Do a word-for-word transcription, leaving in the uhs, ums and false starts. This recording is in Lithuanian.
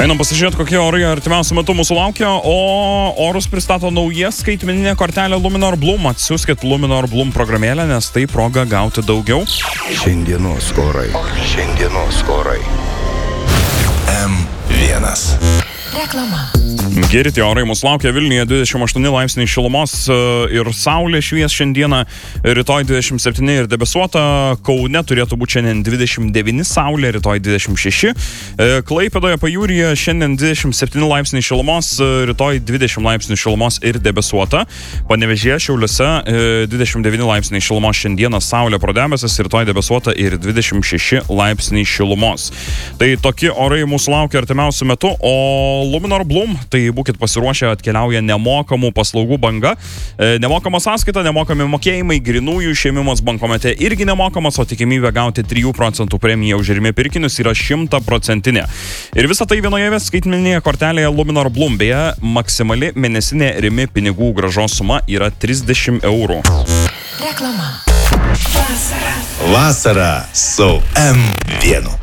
Einam pasižiūrėti, kokie orai artimiausiu metu mūsų laukia, o orus pristato nauja skaitmeninė kortelė Luminor Bloom. Atsiųskit Luminor Bloom programėlę, nes tai proga gauti daugiau. Šiandienos orai. Šiandienos orai. M vienas. Reklama. Geri tie orai mūsų laukia. Vilniuje dvidešimt aštuoni laipsniai šilumos ir saulė švies šiandieną, rytoj dvidešimt septyni ir debesuota, Kaune turėtų būti šiandien dvidešimt devyni saulė, rytoj dvidešimt šeši, Klaipėdoje pajūryje šiandien dvidešimt septyni laipsniai šilumos, rytoj dvidešimt laipsnių šilumos ir debesuota, Panevėžyje, Šiauliuose dvidešimt devyni laipsniai šilumos šiandieną, saulė pro debesis, rytoj debesuota ir dvidešimt šeši laipsniai šilumos. Tai tokie orai mūsų laukia artimiausiu metu, o Luminor Bloom, tai būkit pasiruošę, atkeliauja nemokamų paslaugų banga, e, nemokama sąskaita, nemokami mokėjimai, grinųjų išėmimas bankomate irgi nemokamas, o tikimybė gauti trijų procentų premiją už rimi pirkinius yra šimtaprocentinė. Ir visą tai vienoje skaitmeninėje kortelėje Luminor Bloom, beje, maksimali mėnesinė rimi pinigų grąžos suma yra trisdešimt eurų. Reklama. Vasara. Vasara su M vienu.